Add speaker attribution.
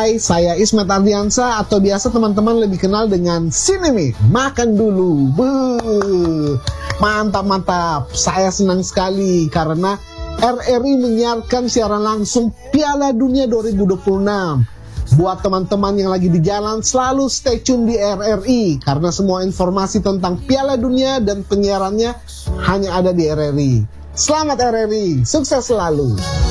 Speaker 1: Hai, saya Ismet Ardiansa atau biasa teman-teman lebih kenal dengan Sinemi. Makan dulu. Beuh. Mantap. Saya senang sekali karena RRI menyiarkan siaran langsung Piala Dunia 2026. Buat teman-teman yang lagi di jalan, selalu stay tune di RRI karena semua informasi tentang Piala Dunia dan penyiarannya hanya ada di RRI. Selamat RRI, sukses selalu.